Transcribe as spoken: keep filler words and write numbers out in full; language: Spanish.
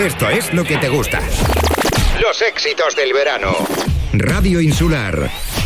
Esto es lo que te gusta. Los éxitos del verano. Radio Insular.